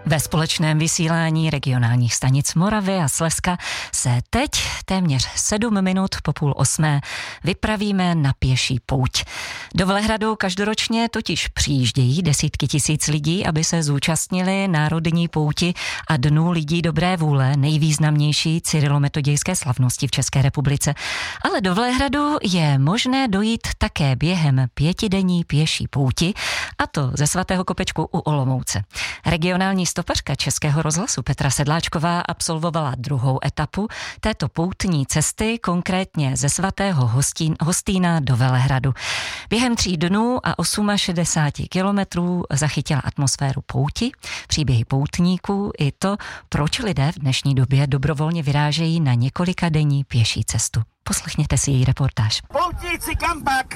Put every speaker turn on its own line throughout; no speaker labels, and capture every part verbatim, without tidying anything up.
Ve společném vysílání regionálních stanic Moravy a Slezska se teď téměř sedm minut po půl osmé vypravíme na pěší pouť. Do Velehradu každoročně totiž přijíždějí desítky tisíc lidí, aby se zúčastnili národní pouti a Dnů lidí dobré vůle, nejvýznamnější cyrilometodějské slavnosti v České republice. Ale do Velehradu je možné dojít také během pětidenní pěší pouti, a to ze Svatého Kopečku u Olomouce. Regionální stopařka Českého rozhlasu Petra Sedláčková absolvovala druhou etapu této poutní cesty, konkrétně ze Svatého Hostín, Hostýna do Velehradu. Během tří dnů a šedesáti osmi kilometrů zachytila atmosféru pouti, příběhy poutníků i to, proč lidé v dnešní době dobrovolně vyrážejí na několika denní pěší cestu. Poslechněte si její reportáž.
Poutníci, kam pak?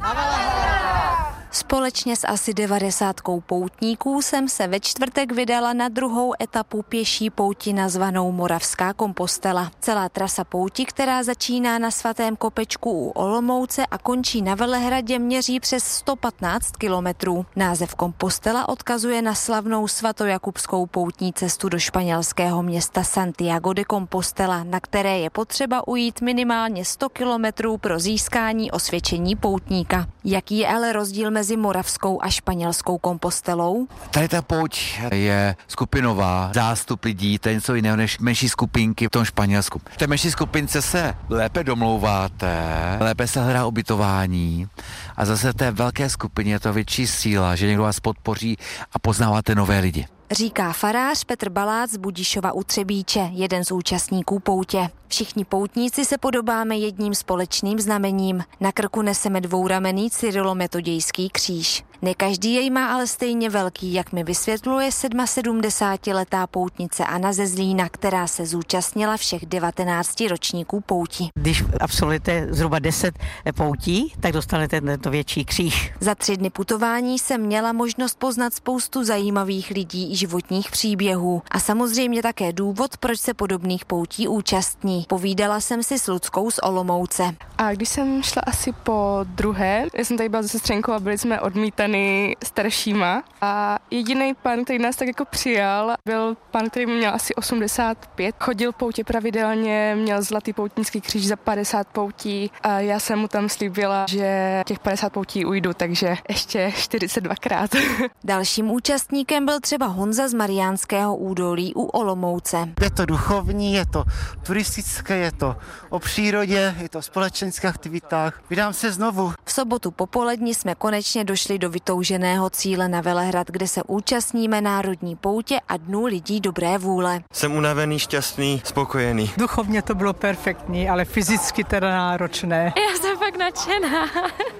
Společně s asi devadesátkou poutníků jsem se ve čtvrtek vydala na druhou etapu pěší pouti nazvanou Moravská Kompostela. Celá trasa pouti, která začíná na Svatém Kopečku u Olomouce a končí na Velehradě, měří přes sto patnáct kilometrů. Název Kompostela odkazuje na slavnou svatojakubskou poutní cestu do španělského města Santiago de Compostela, na které je potřeba ujít minimálně sto kilometrů pro získání osvědčení poutníka. Jaký je ale rozdíl mezi moravskou a španělskou Kompostelou?
Tady ta pouť je skupinová, zástup lidí, to je něco jiného než menší skupinky v tom Španělsku. V té menší skupince se lépe domlouváte, lépe se hledá ubytování a zase v té velké skupině je to větší síla, že někdo vás podpoří a poznáváte nové lidi.
Říká farář Petr Balác z Budišova u Třebíče, jeden z účastníků poutě. Všichni poutníci se podobáme jedním společným znamením. Na krku neseme dvouramenný cyrilometodějský kříž. Ne každý jej má ale stejně velký, jak mi vysvětluje sedmasedmdesátiletá poutnice Anna ze Zlína, která se zúčastnila všech devatenácti ročníků pouti.
Když absolvujete zhruba deset poutí, tak dostanete tento větší kříž.
Za tři dny putování jsem měla možnost poznat spoustu zajímavých lidí i životních příběhů. A samozřejmě také důvod, proč se podobných poutí účastní. Povídala jsem si s Luckou z Olomouce.
A když jsem šla asi po druhé, já jsem tady byla se sestřenkou a byli jsme odmítani staršíma. A jediný pán, který nás tak jako přijal, byl pán, který měl asi osmdesát pět. Chodil poutě pravidelně, měl zlatý poutnický kříž za padesát poutí a já jsem mu tam slíbila, že těch padesát poutí ujdu, takže ještě čtyřicet dvakrát.
Dalším účastníkem byl třeba Honza z Mariánského údolí u Olomouce.
Je to duchovní, je to turistické, je to o přírodě, je to o společenských aktivitách. Vydám se znovu.
V sobotu popolední jsme konečně došli do vytouženého cíle na Velehrad, kde se účastníme národní poutě a Dnů lidí dobré vůle.
Jsem unavený, šťastný, spokojený.
Duchovně to bylo perfektní, ale fyzicky teda náročné.
Já jsem fakt nadšená.